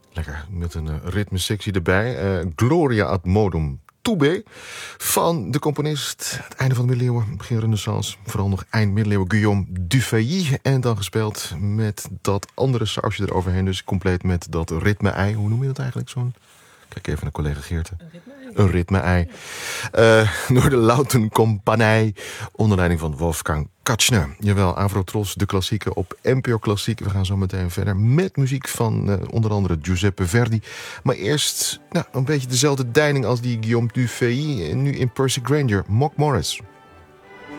Lekker, met een ritmesectie erbij. Gloria ad modum Toube van de componist. Het einde van de middeleeuwen, begin renaissance. Vooral nog eind middeleeuwen, Guillaume Dufay. En dan gespeeld met dat andere sausje eroverheen. Dus compleet met dat ritme-ei. Hoe noem je dat eigenlijk? Kijk even naar collega Geerte. Een ritme-ei. Door de Lautenkompanie. Onder leiding van Wolfgang Katschner. Jawel, Avrotros, de klassieke op NPO Klassiek. We gaan zo meteen verder met muziek van onder andere Giuseppe Verdi. Maar eerst een beetje dezelfde deining als die Guillaume Dufay. Nu in Percy Grainger, Mock Morris.